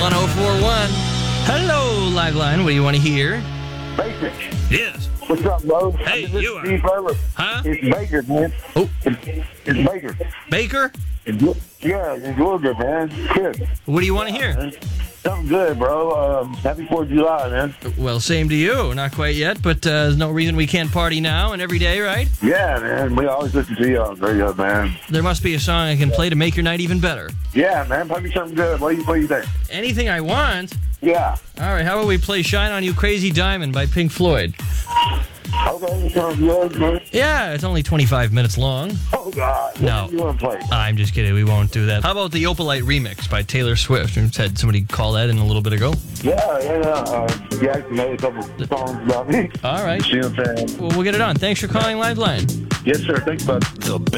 1041. Hello, Liveline. What do you want to hear? Basic. Yes. What's up, bro? Hey, you are. Steve Irwin. Huh? It's Baker, man. Oh. It's Baker. Baker? Yeah, in Georgia, man. Good. What do you want to hear? Something good, bro. Happy 4th of July, man. Well, same to you. Not quite yet, but there's no reason we can't party now and every day, right? Yeah, man. We always listen to you on the radio, man. There must be a song I can play to make your night even better. Yeah, man. Play me something good. What do you think? Anything I want? Yeah. All right, how about we play Shine On You Crazy Diamond by Pink Floyd? Okay, sounds good, man. Yeah, it's only 25 minutes long. Oh, God. No. What do you want to play? I'm just kidding. We won't do that. How about the Opalite remix by Taylor Swift? I had somebody call that in a little bit ago. Yeah. You actually made a couple songs about me. All right. See what I'm saying? Well, we'll get it on. Thanks for calling Liveline. Yes, sir. Thanks, bud. The